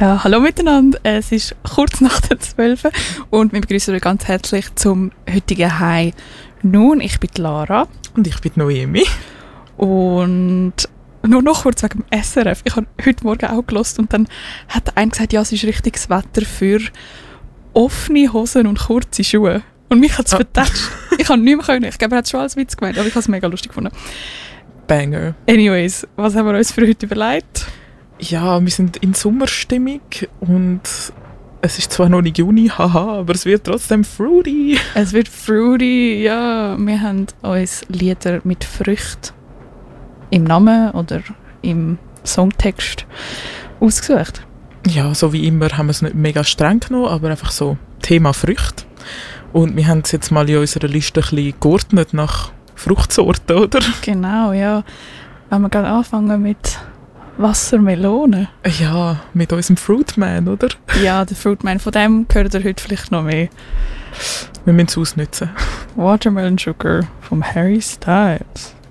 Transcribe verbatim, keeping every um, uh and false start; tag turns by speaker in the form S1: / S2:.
S1: Ja, hallo miteinander. Es ist kurz nach der zwölf und wir begrüßen euch ganz herzlich zum heutigen Hi Nun. Ich bin Lara.
S2: Und ich bin Noemi.
S1: Und nur noch kurz wegen dem S R F. Ich habe heute Morgen auch gehört und dann hat einer gesagt, ja, es ist richtiges Wetter für offene Hosen und kurze Schuhe. Und mich hat es ah. vertätscht. Ich kann nicht mehr können. Ich glaube, er hat es schon als Witz gemeint, aber ich habe es mega lustig gefunden.
S2: Banger.
S1: Anyways, was haben wir uns für heute überlegt?
S2: Ja, wir sind in Sommerstimmung und es ist zwar noch nicht Juni, haha, aber es wird trotzdem fruity.
S1: Es wird fruity, ja. Wir haben uns Lieder mit Früchten im Namen oder im Songtext ausgesucht.
S2: Ja, so wie immer haben wir es nicht mega streng genommen, aber einfach so Thema Früchte. Und wir haben es jetzt mal in unserer Liste ein bisschen geordnet nach Fruchtsorten, oder?
S1: Genau, ja. Wenn wir gerade anfangen mit Wassermelone.
S2: Ja, mit unserem Fruitman, oder?
S1: Ja, der Fruitman, von dem hört ihr heute vielleicht noch mehr.
S2: Wir müssen es ausnutzen.
S1: Watermelon Sugar von Harry Styles.